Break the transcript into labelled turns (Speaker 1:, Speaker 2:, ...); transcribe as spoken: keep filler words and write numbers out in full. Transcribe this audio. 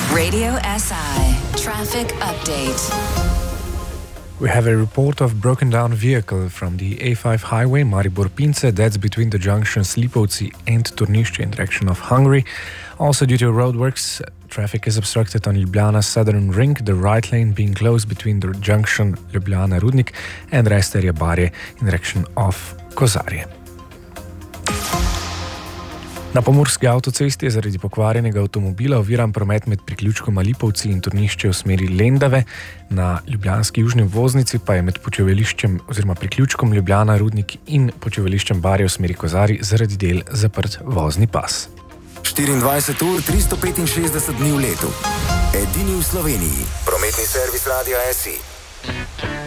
Speaker 1: Radio S I Traffic Update.
Speaker 2: We have a report of broken down vehicle from the A five highway Maribor-Pince, that's between the junctions Lipovci and Turnišče in direction of Hungary. Also due to roadworks, traffic is obstructed on Ljubljana Southern Ring, the right lane being closed between the junction Ljubljana-Rudnik and rest area Barje in direction of Kozarje. Na pomurski avtocesti je zaradi pokvarjenega avtomobila oviran promet med priključkoma Lipovci in Turnišče v smeri Lendave. Na ljubljanski južni obvoznici pa je med počivališčem oziroma priključkom Ljubljana, Rudnik in počivališčem Barje v smeri Kozarij zaradi del zaprt vozni pas.
Speaker 3: štiriindvajset ur, tristo petinšestdeset dni v letu. Edini v Sloveniji. Prometni servis Radia S I.